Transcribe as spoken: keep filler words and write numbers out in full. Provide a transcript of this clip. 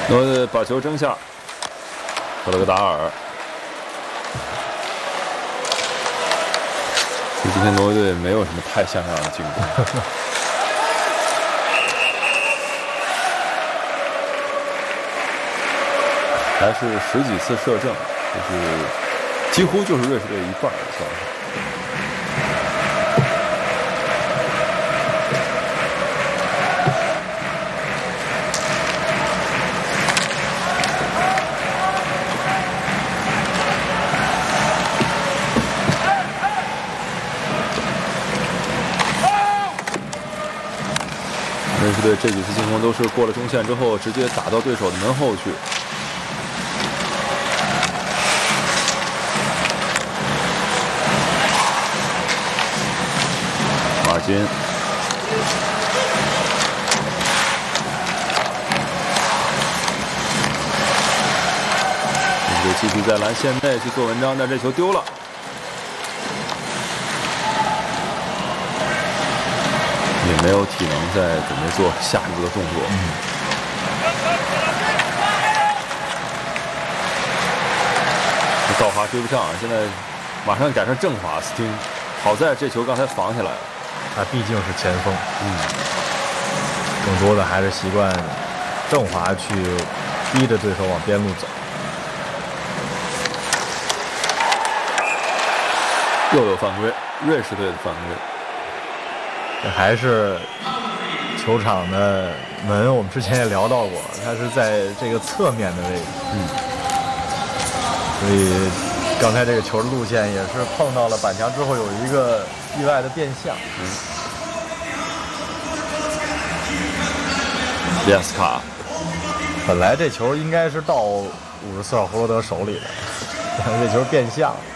挪威队把球争下，赫勒格达尔。今天挪威队没有什么太像样的进攻。还是十几次射正，就是几乎就是瑞士队一半的算是。瑞士队这几次进攻都是过了中线之后，直接打到对手的门后去。马金，瑞士队继续在蓝线内去做文章，但这球丢了。也没有体能在准备做下一步的动作。嗯、道华追不上，现在马上改成正华斯汀。好在这球刚才防下来了。 他毕竟是前锋，嗯，更多的还是习惯正华去逼着对手往边路走。 又有犯规，瑞士队的犯规。 这还是球场的门，我们之前也聊到过，它是在这个侧面的位置，嗯，所以刚才这个球的路线也是碰到了板墙之后有一个意外的变向。嗯， 利亚斯卡， 本来这球应该是到五十四号霍罗德手里的，但是这球变向了。